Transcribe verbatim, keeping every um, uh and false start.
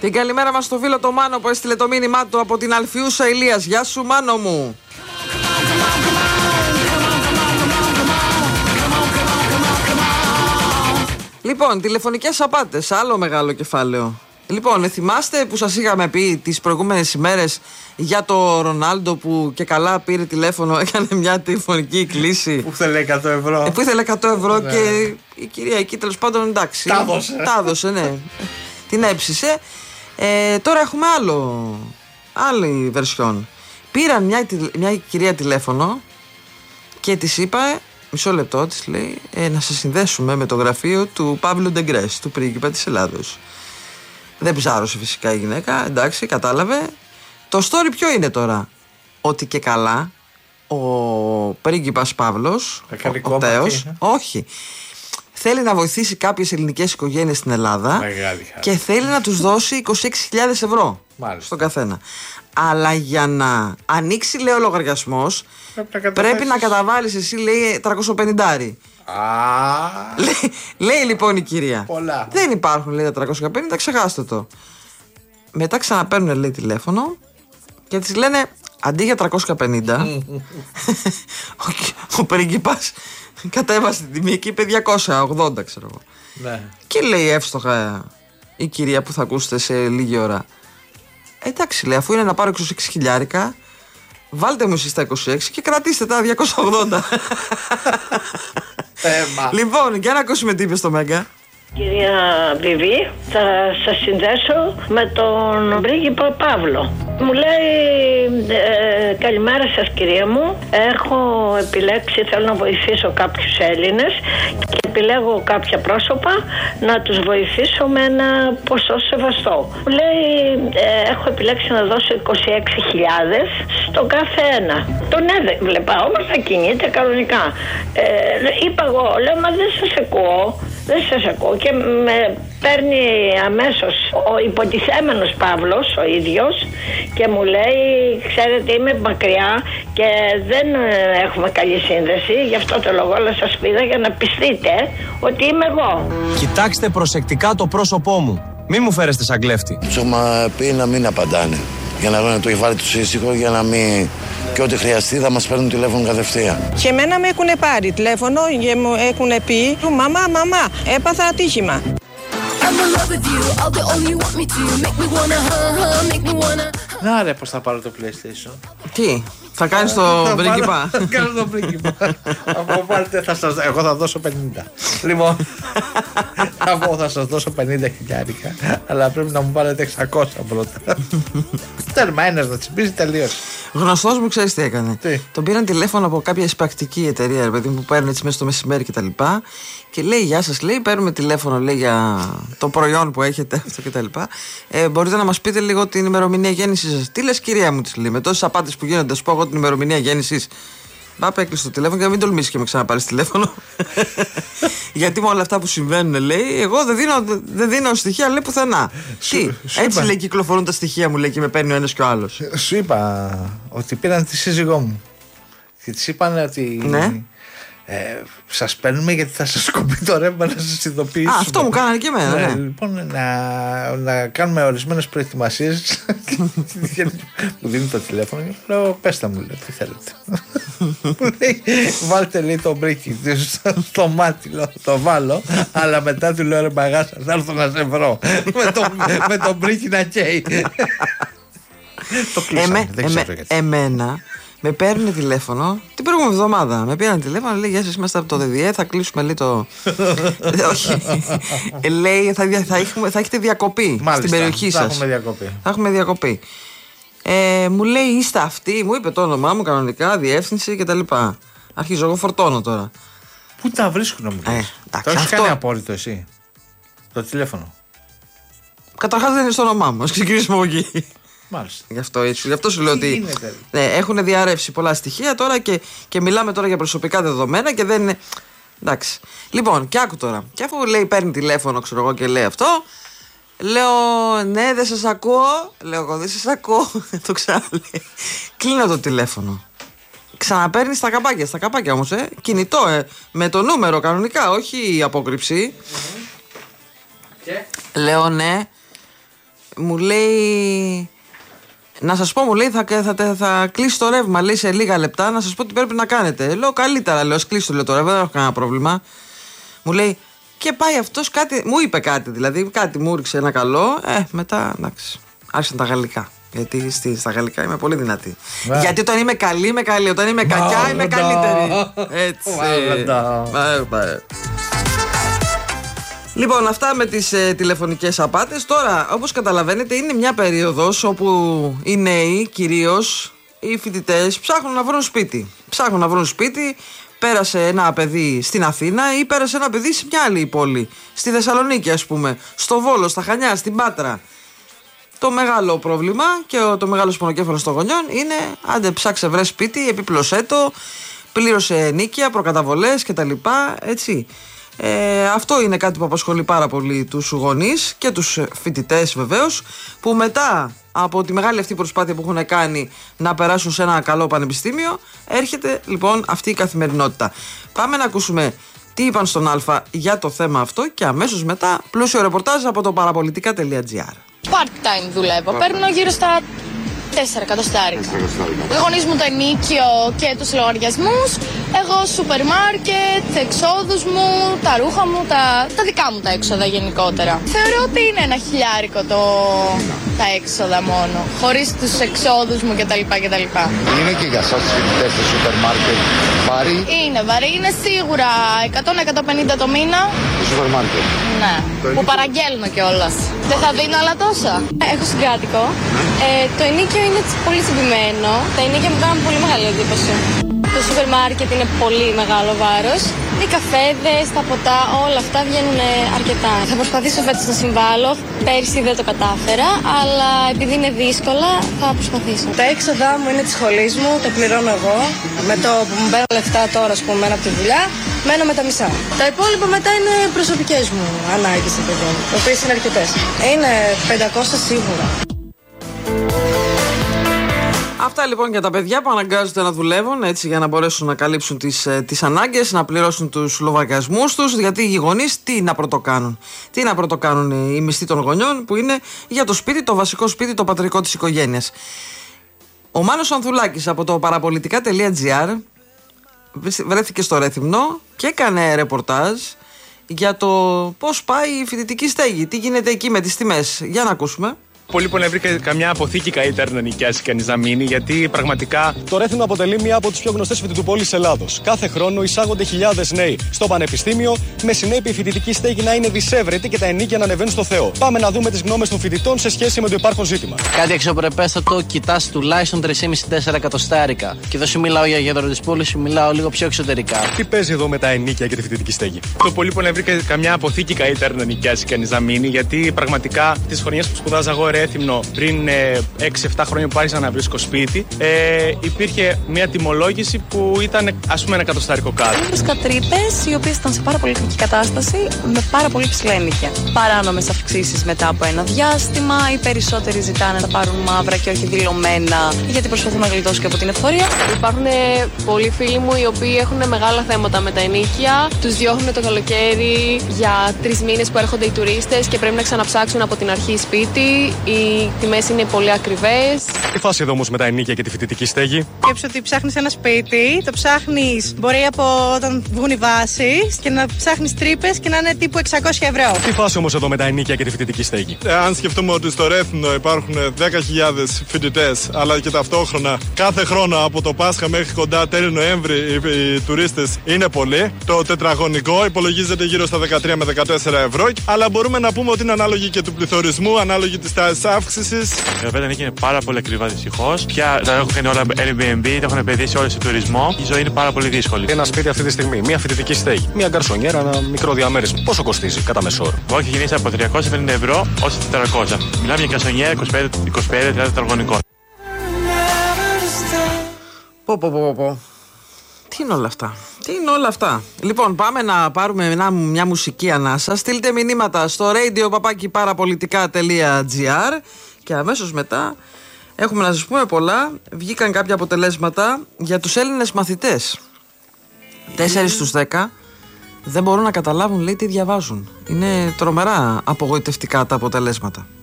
Την καλημέρα μας στο φίλο το Μάνο που έστειλε το μήνυμά του από την Αλφιούσα Ηλίας. Γεια σου Μάνο μου. Λοιπόν, τηλεφωνικές απάτες, άλλο μεγάλο κεφάλαιο. Λοιπόν, θυμάστε που σας είχαμε πει τις προηγούμενες ημέρες για το Ρονάλντο που και καλά πήρε τηλέφωνο, έκανε μια τηλεφωνική κλήση. Που ήθελε εκατό ευρώ. Ε, που ήθελε εκατό ευρώ ναι. Και η κυρία εκεί τέλος πάντων εντάξει. Τα έδωσε. Τα έδωσε, ναι. Την έψησε. Ε, τώρα έχουμε άλλο, άλλη βερσιόν. Πήραν μια, μια κυρία τηλέφωνο και της είπα, μισό λεπτό της λέει, ε, να σε συνδέσουμε με το γραφείο του Παύλου Ντεγκρές, του πρίγκιπα της Ελλάδος. Δεν ψάρωσε φυσικά η γυναίκα, εντάξει, κατάλαβε. Το story ποιο είναι τώρα? Ότι και καλά ο πρίγκιπας Παύλος, ο, ο Τέος, όχι, θέλει να βοηθήσει κάποιες ελληνικές οικογένειες στην Ελλάδα. Μεγάλη και θέλει να τους δώσει είκοσι έξι χιλιάδες ευρώ. Μάλιστα. Στον καθένα. Αλλά για να ανοίξει, λέει, ο λογαριασμός, πρέπει να, πρέπει να καταβάλεις εσύ, λέει, τριακόσια πενήντα. λέει, λέει λοιπόν η κυρία. Πολλά. Δεν υπάρχουν, λέει, τα τριακόσια πενήντα, ξεχάστε το. Μετά ξαναπαίρνουν, λέει, τηλέφωνο και της λένε αντί για τριακόσια πενήντα ο, ο πρίγκιπας κατέβασε την τιμή και είπε διακόσια ογδόντα, ξέρω εγώ. Ναι. Και λέει εύστοχα η κυρία που θα ακούσετε σε λίγη ώρα, εντάξει, λέει, αφού είναι να πάρω είκοσι έξι χιλιάρικα, βάλτε μου εσείς τα είκοσι έξι και κρατήστε τα διακόσια ογδόντα. Λοιπόν, για να ακούσουμε τι είπε στο Μέγκα. Κυρία Βιβί, θα σας συνδέσω με τον πρίγκιπα Παύλο. Μου λέει ε, καλημέρα σας κυρία μου, έχω επιλέξει, θέλω να βοηθήσω κάποιους Έλληνες και επιλέγω κάποια πρόσωπα να τους βοηθήσω με ένα ποσό σεβαστό. Μου λέει ε, έχω επιλέξει να δώσω είκοσι έξι χιλιάδες στον κάθε ένα. Τον έβλεπα όμως να κινείται κανονικά. Ε, είπα εγώ, λέω μα δεν σας ακούω, δεν σας ακούω. Και με παίρνει αμέσως ο υποτιθέμενος Παύλος ο ίδιος και μου λέει ξέρετε είμαι μακριά και δεν έχουμε καλή σύνδεση, γι' αυτό το λόγο αλλά σας πήρα για να πιστείτε ότι είμαι εγώ. Κοιτάξτε προσεκτικά το πρόσωπό μου, μη μου φέρεστε σαν κλέφτη. Τους έχουμε πει να μην απαντάνε, για να δουν το κεφάλι του ήσυχο, για να μην... και ό,τι χρειαστεί θα μας παίρνουν τηλέφωνο κατευθείαν. Και εμένα με έχουν πάρει τηλέφωνο και μου έχουν πει «Μαμά, μαμά, έπαθα ατύχημα». Να ρε, πώς θα πάρω το PlayStation. Τι, θα κάνεις το πρίγκιπα? Θα κάνω το πρίγκιπα. θα σας, εγώ θα δώσω πενήντα. Λοιπόν, θα πω θα σας δώσω πενήντα χιλιάρικα, αλλά πρέπει να μου πάρετε εξακόσια πρώτα. Τέρμα ένας να τσιμπήσει, τελείωσε. Γνωστός μου, ξέρεις τι έκανε? Τι? Τον πήραν τηλέφωνο από κάποια εισπρακτική εταιρεία, ρε παιδί μου, που παίρνει έτσι μέσα στο μεσημέρι κτλ. Και, και λέει: γεια σας, λέει, παίρνουμε τηλέφωνο, λέει, για το προϊόν που έχετε αυτό κτλ. Ε, μπορείτε να μας πείτε λίγο την ημερομηνία γέννησής σας? Τι λες, κυρία μου, της λέει, με τόσες απάτες που γίνονται, σου πω εγώ την ημερομηνία γέννησης. Πάπα, έκλεισε το τηλέφωνο και να μην τολμήσει και με ξαναπάρει τηλέφωνο. Γιατί με όλα αυτά που συμβαίνουν, λέει, εγώ δεν δίνω, δεν δίνω στοιχεία, λέει, πουθενά. Σου, Τι, σου έτσι είπα. λέει, κυκλοφορούν τα στοιχεία μου, λέει, και με παίρνει ο ένας και ο άλλος. Σου είπα ότι πήραν τη σύζυγό μου και της είπαν ότι Ναι. ε, σας παίρνουμε γιατί θα σας κοπεί το ρεύμα να σας ειδοποιήσουμε. Α, αυτό μου κάνανε και εμένα, Ναι, ναι. λοιπόν, να, να κάνουμε ορισμένες προετοιμασίες. Μου δίνει το τηλέφωνο και λέω, πέστε μου, λέει, τι θέλετε. Μου λέει, βάλτε, λέει, το μπρίκι στο μάτι, λέω, το βάλω, αλλά μετά του λέω, ρε μπαγάσα, θα έρθω να σε βρω. με, το, με το μπρίκι να καίει. Το κλείσανε, Εμέ, δεν εμέ, ξέρω γιατί. εμένα με παίρνουν τηλέφωνο την προηγούμενη εβδομάδα. Με πήραν τηλέφωνο, λέει, γεια σας, είμαστε από το ΔΔΕ, θα κλείσουμε, λέει, το... Όχι. Λέει, θα, θα, έχουμε, θα έχετε διακοπή. Μάλιστα, στην περιοχή θα σας. έχουμε διακοπή. Θα έχουμε διακοπή. Ε, μου λέει, είστε αυτοί, μου είπε το όνομά μου κανονικά, διεύθυνση κτλ. Αρχίζω, εγώ φορτώνω τώρα. Πού τα βρίσκουν, μου Ε, λες? εντάξει, Το έχεις αυτό- κάνει απόρριτο εσύ? Το τηλέφωνο. Καταρχάς δεν είναι στο όνομά μου, ας ξεκινήσουμε από εκεί. Μάλιστα. Γι' αυτό, έτσι, γι' αυτό σου λέω Τι ότι γίνεται? ναι, έχουν διαρρεύσει πολλά στοιχεία τώρα και, και μιλάμε τώρα για προσωπικά δεδομένα και δεν είναι. Εντάξει. Λοιπόν, και άκου τώρα. Και αφού λέει παίρνει τηλέφωνο, ξέρω εγώ, και λέει αυτό, λέω ναι, δεν σας ακούω. Λέω εγώ δεν σας ακούω. Το ξαναλέει. Κλείνω το τηλέφωνο. Ξαναπαίρνει στα καπάκια. Στα καπάκια όμως, ε. Κινητό, ε. Με το νούμερο κανονικά, όχι η απόκρυψη. Και? Λέω ναι. μου λέει. Να σας πω, μου λέει, θα, θα, θα, θα κλείσει το ρεύμα, λέει, σε λίγα λεπτά, να σας πω τι πρέπει να κάνετε. Λέω, καλύτερα, λέω, ας κλείσει το, το ρεύμα, δεν έχω κανένα πρόβλημα. Μου λέει, και πάει αυτός κάτι, μου είπε κάτι, δηλαδή, κάτι μου ρίξε ένα καλό. Ε, μετά, εντάξει, άρχισαν τα γαλλικά. Γιατί στη, στα γαλλικά είμαι πολύ δυνατή. Yeah. Γιατί όταν είμαι καλή, είμαι καλή. Όταν είμαι κακιά, είμαι καλύτερη. Έτσι. Λοιπόν, αυτά με τις ε, τηλεφωνικές απάτες. Τώρα, όπως καταλαβαίνετε, είναι μια περίοδος όπου οι νέοι, κυρίως οι φοιτητές, ψάχνουν να βρουν σπίτι. Ψάχνουν να βρουν σπίτι. Πέρασε ένα παιδί στην Αθήνα ή πέρασε ένα παιδί σε μια άλλη πόλη. Στη Θεσσαλονίκη, ας πούμε. Στο Βόλο, στα Χανιά, στην Πάτρα. Το μεγάλο πρόβλημα και το μεγάλο σπονοκέφαλο των γονιών είναι άντε ψάξε βρε σπίτι, επίπλωσέ το, πλήρωσε ενοίκια, προκαταβολές κτλ. Έτσι. Ε, αυτό είναι κάτι που απασχολεί πάρα πολύ τους γονείς και τους φοιτητές βεβαίως, που μετά από τη μεγάλη αυτή προσπάθεια που έχουν κάνει να περάσουν σε ένα καλό πανεπιστήμιο, έρχεται λοιπόν αυτή η καθημερινότητα. Πάμε να ακούσουμε τι είπαν στον Α για το θέμα αυτό και αμέσως μετά πλούσιο ρεπορτάζ από το παραπολιτικά τελεία τζι άρ. Part-time δουλεύω. Παίρνω γύρω στα τέσσερα εκατοστάρικα. Οι γονείς μου το ενίκιο και τους λογαριασμούς. Εγώ σούπερ μάρκετ, εξόδους μου, τα ρούχα μου, τα, τα δικά μου τα έξοδα γενικότερα. Θεωρώ ότι είναι ένα χιλιάρικο το, τα έξοδα μόνο. Χωρίς τους εξόδους μου κτλ. κτλ. Είναι και για σας φοιτητές στο σούπερ μάρκετ βαρύ? Είναι βαρύ, είναι σίγουρα εκατό με εκατόν πενήντα το μήνα. Το σούπερ μάρκετ. Ναι, που παραγγέλνω κιόλας. Δεν θα δίνω άλλα τόσα. Έχω συγκάτοικο. Ε, το ενίκιο είναι πολύ τσιμπημένο. Τα ενίκια μου κάνουν πολύ μεγάλη εντύπωση. Το σούπερ μάρκετ είναι πολύ μεγάλο βάρος. Οι καφέδες, τα ποτά, όλα αυτά βγαίνουν αρκετά. Θα προσπαθήσω φέτος να συμβάλλω. Πέρσι δεν το κατάφερα, αλλά επειδή είναι δύσκολα θα προσπαθήσω. Τα έξοδά μου είναι της σχολής μου, το πληρώνω εγώ. Με το που μου παίρνω λεφτά τώρα, ας πούμε, μένω από τη δουλειά, μένω με τα μισά. Τα υπόλοιπα μετά είναι προσωπικές μου ανάγκες, οι οποίες είναι αρκετές. Είναι πεντακόσια σίγουρα. Αυτά λοιπόν για τα παιδιά που αναγκάζονται να δουλεύουν έτσι για να μπορέσουν να καλύψουν τις, τις ανάγκες, να πληρώσουν τους λογαριασμούς τους. Γιατί οι γονείς τι να πρωτοκάνουν. Τι να πρωτοκάνουν οι μισθοί των γονιών που είναι για το σπίτι, το βασικό σπίτι, το πατρικό της οικογένειας. Ο Μάνος Ανθουλάκης από το παραπολιτικά τελεία τζι άρ βρέθηκε στο Ρέθυμνο και έκανε ρεπορτάζ για το πώς πάει η φοιτητική στέγη. Τι γίνεται εκεί με τις τιμές. Για να ακούσουμε. Πολύ που να βρει καμιά αποθήκη καλύτερα να νοικιάσει κανείς να μείνει, γιατί πραγματικά. Το Ρέθυμνο αποτελεί μία από τις πιο γνωστές φοιτητοπόλεις Ελλάδος. Κάθε χρόνο εισάγονται χιλιάδες νέοι στο πανεπιστήμιο, με συνέπεια η φοιτητική στέγη να είναι δυσέβρετη και τα ενοίκια να ανεβαίνουν στο Θεό. Πάμε να δούμε τις γνώμες των φοιτητών σε σχέση με το υπάρχον ζήτημα. Κάτι αξιοπρεπέστατο, κοιτάς τουλάχιστον τρία κόμμα πέντε με τέσσερα εκατοστάρικα. Και εδώ σου μιλάω για γέντρο της πόλης, σου μιλάω λίγο πιο εξωτερικά. Τι παίζει εδώ με τα ενοίκια και τη φοιτητική στέγη. Το πολύ που να βρει καμιά αποθήκη καλύτερα να νοικιάσει κανείς να μείνει, γιατί πραγματικά τις χρονιές που σπουδάζα εγώ Ρέθυμνο πριν έξι εφτά χρόνια που άρχισα να βρίσκω σπίτι, ε, υπήρχε μια τιμολόγηση που ήταν ας πούμε ένα εκατοστάρικο κάτω. Βρίσκα τρύπες οι οποίες ήταν σε πάρα πολύ κακή κατάσταση με πάρα πολύ ψηλά ενοίκια. Παράνομες αυξήσεις μετά από ένα διάστημα. Οι περισσότεροι ζητάνε να πάρουν μαύρα και όχι δηλωμένα γιατί προσπαθούν να γλιτώσουν και από την εφορία. Υπάρχουν πολλοί φίλοι μου οι οποίοι έχουν μεγάλα θέματα με τα ενοίκια. Τους διώχνουν το καλοκαίρι για τρεις μήνες που έρχονται οι τουρίστες και πρέπει να ξαναψάξουν από την αρχή σπίτι. Οι τιμές είναι πολύ ακριβές. Τι φάση εδώ όμως με τα ενοίκια και τη φοιτητική στέγη. Σκέψου ότι ψάχνεις ένα σπίτι, το ψάχνεις μπορεί από όταν βγουν οι βάσεις και να ψάχνεις τρύπες και να είναι τύπου εξακόσια ευρώ. Τι φάση όμως εδώ με τα ενοίκια και τη φοιτητική στέγη. Ε, αν σκεφτούμε ότι στο Ρέθυμνο υπάρχουν δέκα χιλιάδες φοιτητές, αλλά και ταυτόχρονα κάθε χρόνο από το Πάσχα μέχρι κοντά τέλη Νοέμβρη οι, οι τουρίστες είναι πολλοί. Το τετραγωνικό υπολογίζεται γύρω στα δεκατρία με δεκατέσσερα ευρώ, αλλά μπορούμε να πούμε ότι είναι ανάλογη και του πληθωρισμού, ανάλογη της τάσης αύξησης. Εδώ πέρα είναι πάρα πολύ ακριβά δυστυχώς. Πια τα έχουν κάνει όλα Airbnb, τα έχουν επενδύσει όλα σε τουρισμό. Η ζωή είναι πάρα πολύ δύσκολη. Ένα σπίτι αυτή τη στιγμή, μια φοιτητική στέγη, μια γκαρσονιέρα, ένα μικρό διαμέρισμα. Πόσο κοστίζει κατά μεσόωρο. Εγώ έχει γεννήσει από τριακόσια πενήντα ευρώ ως τετρακόσια. Μιλάμε για γκαρσονιέρα είκοσι πέντε τριάντα τετραγωνικό. Πω, πω, πω, πω. Τι είναι όλα αυτά. Τι είναι όλα αυτά. Λοιπόν, πάμε να πάρουμε μια, μια μουσική ανάσα. Στείλτε μηνύματα στο radio παπάκι παραπολιτικά τελεία τζι άρ και αμέσως μετά έχουμε να σας πούμε πολλά. Βγήκαν κάποια αποτελέσματα για τους Έλληνες μαθητές. τέσσερα στους δέκα δεν μπορούν να καταλάβουν, λέει, τι διαβάζουν. Είναι τρομερά απογοητευτικά τα αποτελέσματα.